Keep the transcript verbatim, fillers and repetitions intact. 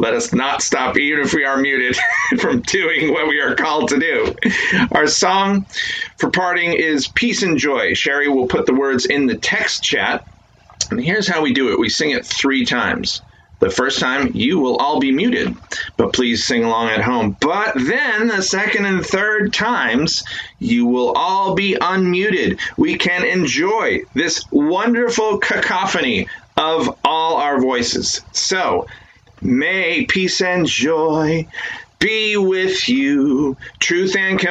let us not stop, even if we are muted, from doing what we are called to do. Our song for parting is Peace and Joy. Sherry will put the words in the text chat. And here's how we do it. We sing it three times. The first time, you will all be muted, but please sing along at home. But then the second and third times, you will all be unmuted. We can enjoy this wonderful cacophony of all our voices. So, may peace and joy be with you, truth and